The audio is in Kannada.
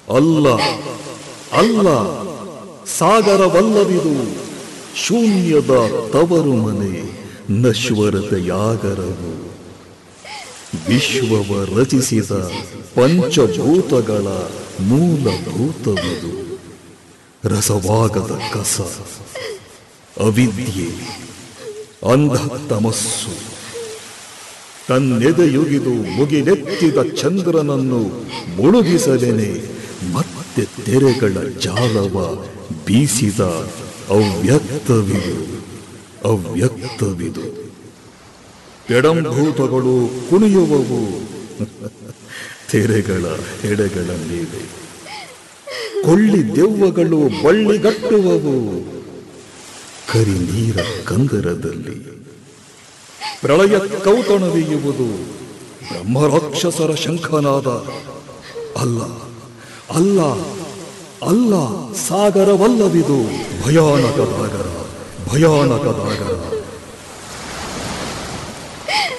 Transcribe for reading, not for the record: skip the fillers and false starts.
ಅಲ್ಲ ಅಲ್ಲ, ಸಾಗರವಲ್ಲವಿದು, ಶೂನ್ಯದ ತವರು ಮನೆ, ನಶ್ವರತೆಯಾಗರವು. ವಿಶ್ವವ ರಚಿಸಿದ ಪಂಚಭೂತಗಳ ಮೂಲಭೂತವಿದು. ರಸವಾಗದ ಕಸ, ಅವಿದ್ಯೆ, ಅಂಧ ತಮಸ್ಸು. ತನ್ನೆದೆಯುಗಿದು ಮುಗಿಲೆತ್ತಿದ ಚಂದ್ರನನ್ನು ಮುಳುಗಿಸಲೇನೆ ಮತ್ತೆ ತೆರೆಗಳ ಜಾಲವ ಬೀಸಿದ ಅವ್ಯಕ್ತವಿದು, ಅವ್ಯಕ್ತವಿದು. ಎಡಂಭೂತಗಳು ಕುಣಿಯುವವು ತೆರೆಗಳ ಎಡೆಗಳ ಮೇಲೆ. ಕೊಳ್ಳಿ ದೆವ್ವಗಳು ಬಳ್ಳಿಗಟ್ಟುವವು ಕರಿ ನೀರ ಕಂದರದಲ್ಲಿ. ಪ್ರಳಯ ಕೌತಣವೀಯುವುದು ಬ್ರಹ್ಮರಾಕ್ಷಸರ ಶಂಖನಾದ. ಅಲ್ಲ ಅಲ್ಲ ಅಲ್ಲ, ಸಾಗರವಲ್ಲವಿದು, ಭಯಾನಕ ಸಾಗರ, ಭಯಾನಕ ಸಾಗರ.